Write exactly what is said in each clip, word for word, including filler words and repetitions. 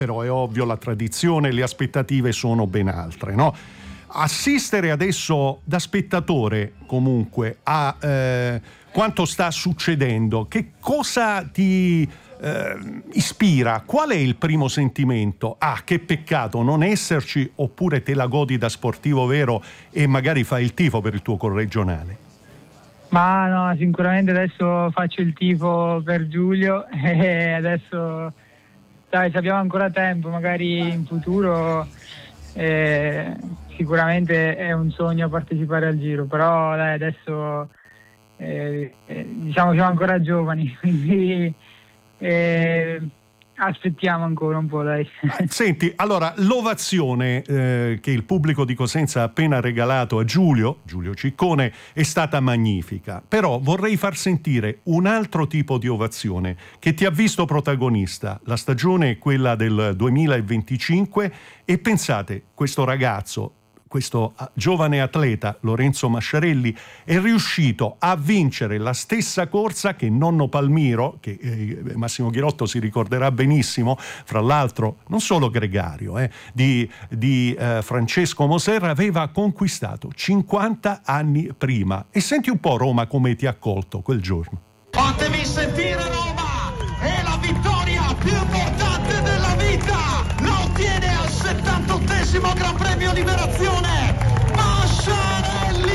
però è ovvio, la tradizione, le aspettative sono ben altre, no? Assistere adesso da spettatore comunque a eh, quanto sta succedendo, che cosa ti eh, ispira? Qual è il primo sentimento? Ah, che peccato non esserci, oppure te la godi da sportivo vero e magari fai il tifo per il tuo corregionale? Ma no, sicuramente adesso faccio il tifo per Giulio e adesso dai, se abbiamo ancora tempo, magari in futuro eh, sicuramente è un sogno partecipare al Giro, però dai, adesso eh, eh, diciamo siamo ancora giovani, quindi eh, aspettiamo ancora un po', dai. Senti, allora l'ovazione eh, che il pubblico di Cosenza ha appena regalato a Giulio, Giulio Ciccone, è stata magnifica, però vorrei far sentire un altro tipo di ovazione che ti ha visto protagonista. La stagione è quella del duemilaventicinque e pensate, questo ragazzo, questo giovane atleta Lorenzo Masciarelli è riuscito a vincere la stessa corsa che nonno Palmiro, che eh, Massimo Ghirotto si ricorderà benissimo, fra l'altro non solo gregario, eh, di, di eh, Francesco Moser, aveva conquistato cinquanta anni prima. E senti un po' Roma come ti ha accolto quel giorno. Fatevi sentire Roma! È la vittoria più importante della vita! La ottiene al settantottesimo Gran Premio Liberazione Masciarelli!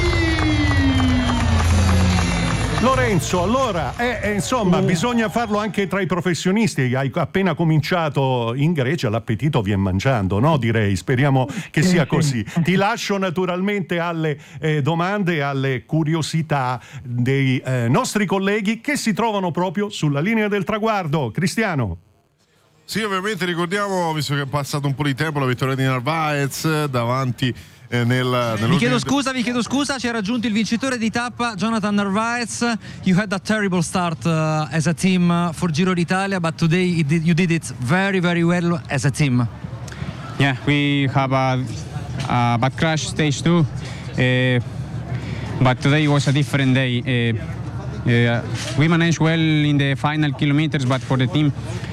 Lorenzo, allora, eh, eh, insomma, uh. bisogna farlo anche tra i professionisti. Hai appena cominciato in Grecia, l'appetito viene mangiando, no? Direi, speriamo che sia così. Ti lascio naturalmente alle eh, domande, alle curiosità dei eh, nostri colleghi che si trovano proprio sulla linea del traguardo. Cristiano. Sì, ovviamente ricordiamo, visto che è passato un po' di tempo, la vittoria di Narvaez davanti eh, nel, vi chiedo scusa, vi chiedo scusa, ci ha raggiunto il vincitore di tappa, Jonathan Narvaez. You had a terrible start uh, as a team uh, for Giro d'Italia, but today you did, you did it very, very well as a team. Yeah, we have a, a bad crash stage two, uh, but today was a different day. Uh, uh, we managed well in the final kilometers, but for the team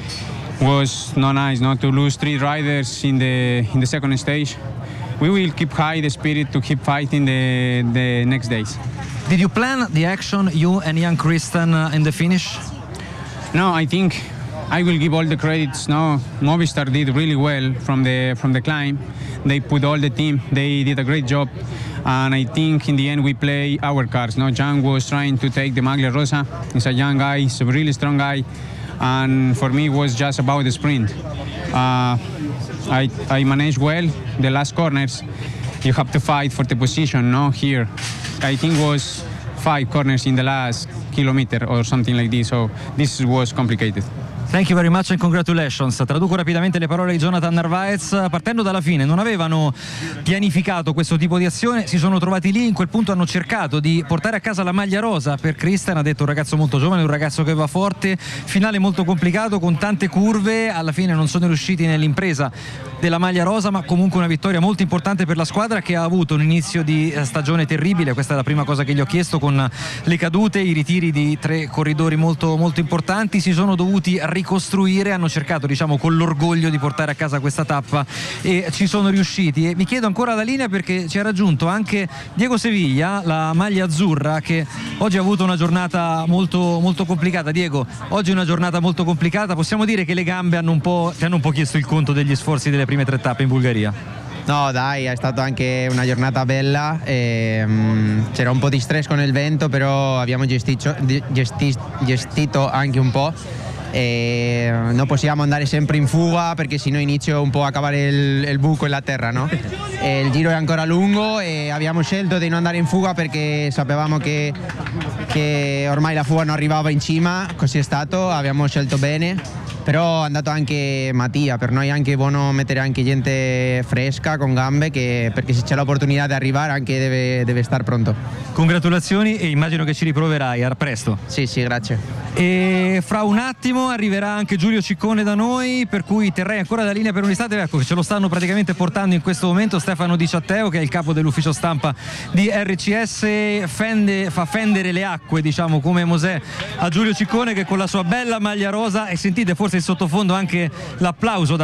was not nice not to lose three riders in the in the second stage. We will keep high the spirit to keep fighting the the next days. Did you plan the action, you and Jan Christen, uh, in the finish? No, I think I will give all the credits. No, Movistar did really well from the from the climb. They put all the team. They did a great job, and I think in the end we play our cards. No, Jan was trying to take the Maglia Rosa. He's a young guy. He's a really strong guy. And for me it was just about the sprint. Uh, I, I managed well the last corners. You have to fight for the position, no? Here, I think was five corners in the last kilometer or something like this, so this was complicated. Thank you very much and congratulations. Traduco rapidamente le parole di Jonathan Narvaez. Partendo dalla fine, non avevano pianificato questo tipo di azione, si sono trovati lì, in quel punto hanno cercato di portare a casa la maglia rosa per Christen. Ha detto un ragazzo molto giovane, un ragazzo che va forte, finale molto complicato con tante curve, alla fine non sono riusciti nell'impresa della maglia rosa, ma comunque una vittoria molto importante per la squadra che ha avuto un inizio di stagione terribile. Questa è la prima cosa che gli ho chiesto, con le cadute, i ritiri di tre corridori molto, molto importanti. Si sono dovuti ricostruire, hanno cercato, diciamo, con l'orgoglio di portare a casa questa tappa e ci sono riusciti. E mi chiedo ancora la linea perché ci ha raggiunto anche Diego Sevilla, la maglia azzurra, che oggi ha avuto una giornata molto, molto complicata. Diego, oggi è una giornata molto complicata, possiamo dire che le gambe hanno un po', ti hanno un po' chiesto il conto degli sforzi delle prime tre tappe in Bulgaria? No dai, è stata anche una giornata bella, e, um, c'era un po' di stress con il vento, però abbiamo gestito, gesti, gestito anche un po'. E non possiamo andare sempre in fuga perché sennò inizio un po' a cavare il, il buco nella terra, no? E il giro è ancora lungo e abbiamo scelto di non andare in fuga perché sapevamo che, che ormai la fuga non arrivava in cima, così è stato, abbiamo scelto bene. Però è andato anche Mattia, per noi è anche buono mettere anche gente fresca con gambe, che, perché se c'è l'opportunità di arrivare anche deve, deve stare pronto. Congratulazioni e immagino che ci riproverai, a presto. Sì, sì, grazie. E fra un attimo arriverà anche Giulio Ciccone da noi, per cui terrei ancora la linea per un istante. Ecco che ce lo stanno praticamente portando in questo momento Stefano Di Ciatteo, che è il capo dell'ufficio stampa di R C S, fende, fa fendere le acque nacque, diciamo, come Mosè a Giulio Ciccone, che con la sua bella maglia rosa, e sentite forse in sottofondo anche l'applauso da